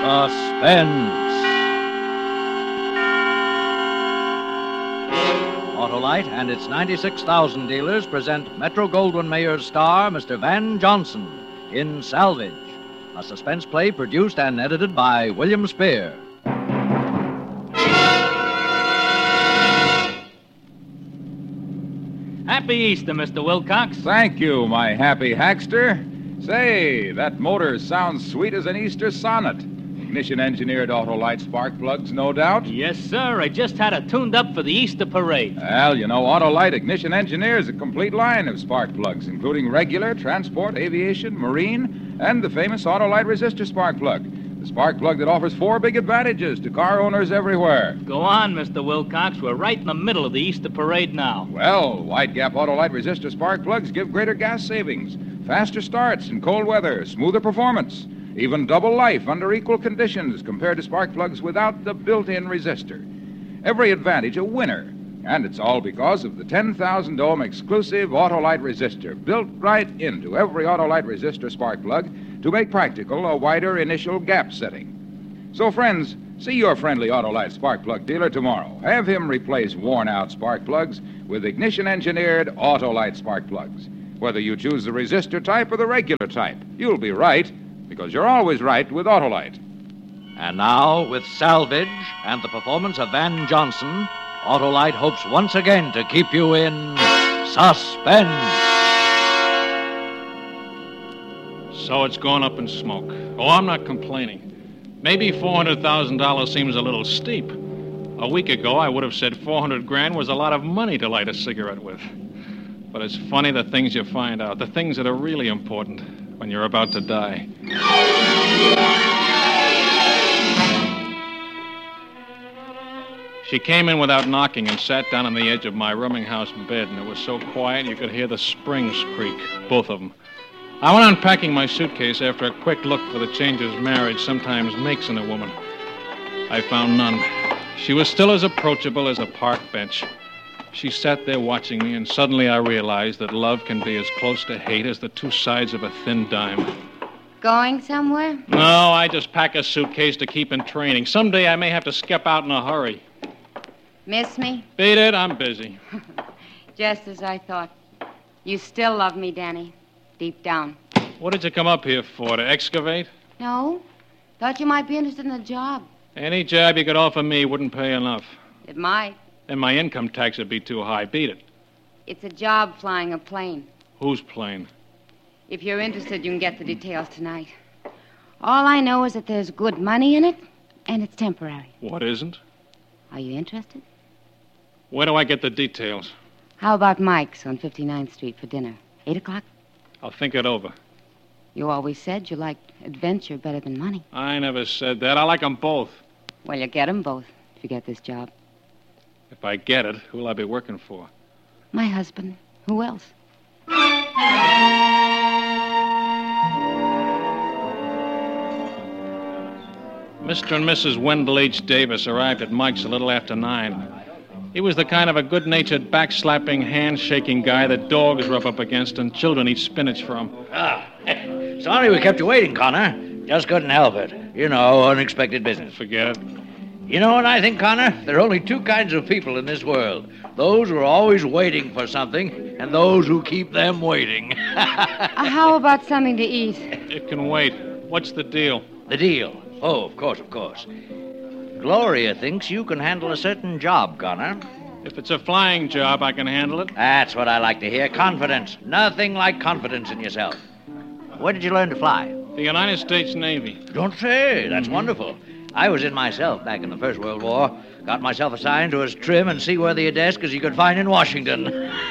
Suspense. Autolite and its 96,000 dealers present Metro-Goldwyn-Mayer's star, Mr. Van Johnson, in Salvage, a suspense play produced and edited by William Spear. Happy Easter, Mr. Wilcox. Thank you, my happy hackster. Say, that motor sounds sweet as an Easter sonnet. Ignition-engineered Autolite spark plugs, no doubt? Yes, sir. I just had it tuned up for the Easter parade. Well, you know, Autolite Ignition engineers a complete line of spark plugs, including regular, transport, aviation, marine, and the famous Autolite resistor spark plug. The spark plug that offers 4 big advantages to car owners everywhere. Go on, Mr. Wilcox. We're right in the middle of the Easter parade now. Well, wide-gap Autolite resistor spark plugs give greater gas savings, faster starts in cold weather, smoother performance, even double life under equal conditions compared to spark plugs without the built-in resistor. Every advantage a winner. And it's all because of the 10,000 ohm exclusive Autolite resistor built right into every Autolite resistor spark plug to make practical a wider initial gap setting. So, friends, see your friendly Autolite spark plug dealer tomorrow. Have him replace worn-out spark plugs with ignition-engineered Autolite spark plugs. Whether you choose the resistor type or the regular type, you'll be right, because you're always right with Autolite. And now, with Salvage and the performance of Van Johnson, Autolite hopes once again to keep you in suspense. So it's gone up in smoke. Oh, I'm not complaining. Maybe $400,000 seems a little steep. A week ago, I would have said $400,000 was a lot of money to light a cigarette with. But it's funny the things you find out, the things that are really important when you're about to die. She came in without knocking and sat down on the edge of my rooming house bed, and it was so quiet you could hear the springs creak, both of them. I went unpacking my suitcase after a quick look for the changes marriage sometimes makes in a woman. I found none. She was still as approachable as a park bench. She sat there watching me, and suddenly I realized that love can be as close to hate as the two sides of a thin dime. Going somewhere? No, I just pack a suitcase to keep in training. Someday I may have to skip out in a hurry. Miss me? Beat it, I'm busy. Just as I thought. You still love me, Danny. Deep down. What did you come up here for, to excavate? No. Thought you might be interested in a job. Any job you could offer me wouldn't pay enough. It might. Then my income tax would be too high. Beat it. It's a job flying a plane. Whose plane? If you're interested, you can get the details tonight. All I know is that there's good money in it, and it's temporary. What isn't? Are you interested? Where do I get the details? How about Mike's on 59th Street for dinner? 8 o'clock? I'll think it over. You always said you liked adventure better than money. I never said that. I like them both. Well, you get 'em both if you get this job. If I get it, who'll I be working for? My husband. Who else? Mr. and Mrs. Wendell H. Davis arrived at Mike's a little after 9. He was the kind of a good-natured, back-slapping, hand-shaking guy that dogs rub up against and children eat spinach from. Sorry we kept you waiting, Connor. Just couldn't help it. You know, unexpected business. Forget it. You know what I think, Connor? There are only two kinds of people in this world. Those who are always waiting for something, and those who keep them waiting. How about something to eat? It can wait. What's the deal? The deal? Oh, of course. Gloria thinks you can handle a certain job, Connor. If it's a flying job, I can handle it. That's what I like to hear. Confidence. Nothing like confidence in yourself. Where did you learn to fly? The United States Navy. Don't say. That's wonderful. I was in myself back in the First World War. Got myself assigned to as trim and seaworthy a desk as you could find in Washington.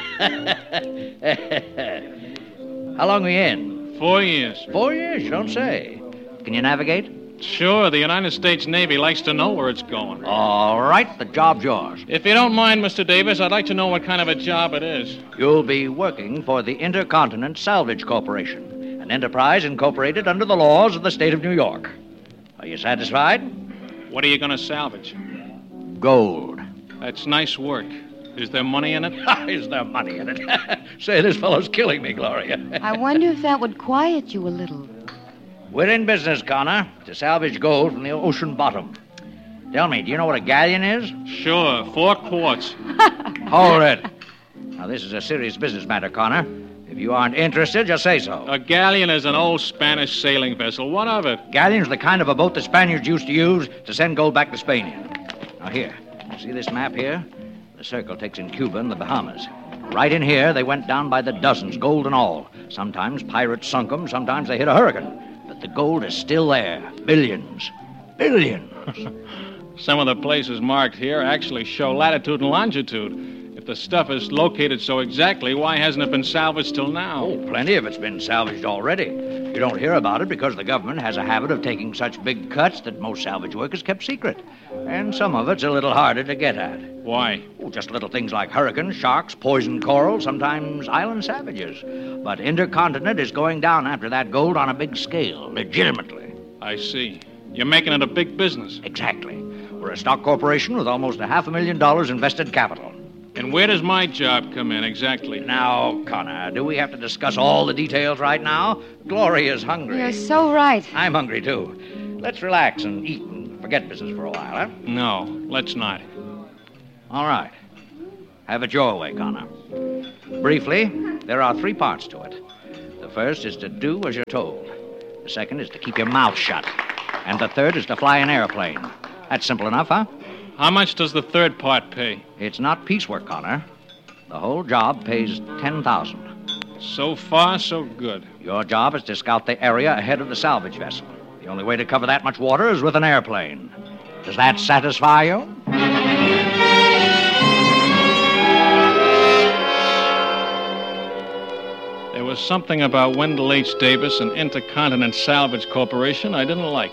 How long were you in? 4 years. 4 years, you don't say. Can you navigate? Sure, the United States Navy likes to know where it's going. All right, the job's yours. If you don't mind, Mr. Davis, I'd like to know what kind of a job it is. You'll be working for the Intercontinent Salvage Corporation, an enterprise incorporated under the laws of the state of New York. Are you satisfied? What are you going to salvage? Gold. That's nice work. Is there money in it? Is there money in it? Say, this fellow's killing me, Gloria. I wonder if that would quiet you a little. We're in business, Connor, to salvage gold from the ocean bottom. Tell me, do you know what a galleon is? Sure, 4 quarts. Hold it. Now, this is a serious business matter, Connor. If you aren't interested, just say so. A galleon is an old Spanish sailing vessel. What of it? Galleon's the kind of a boat the Spaniards used to use to send gold back to Spain in. Now, here. See this map here? The circle takes in Cuba and the Bahamas. Right in here, they went down by the dozens, gold and all. Sometimes pirates sunk them, sometimes they hit a hurricane. But the gold is still there. Billions. Billions. Some of the places marked here actually show latitude and longitude. If the stuff is located so exactly, why hasn't it been salvaged till now? Oh, plenty of it's been salvaged already. You don't hear about it because the government has a habit of taking such big cuts that most salvage work is kept secret. And some of it's a little harder to get at. Why? Oh, just little things like hurricanes, sharks, poisoned coral, sometimes island savages. But Intercontinent is going down after that gold on a big scale, legitimately. I see. You're making it a big business. Exactly. We're a stock corporation with almost $500,000 invested capital. And where does my job come in exactly? Now, Connor, do we have to discuss all the details right now? Gloria's hungry. You're so right. I'm hungry, too. Let's relax and eat and forget business for a while, huh? No, let's not. All right. Have it your way, Connor. Briefly, there are 3 parts to it. The first is to do as you're told. The second is to keep your mouth shut. And the third is to fly an airplane. That's simple enough, huh? How much does the third part pay? It's not piecework, Connor. The whole job pays $10,000. So far, so good. Your job is to scout the area ahead of the salvage vessel. The only way to cover that much water is with an airplane. Does that satisfy you? There was something about Wendell H. Davis and Intercontinent Salvage Corporation I didn't like.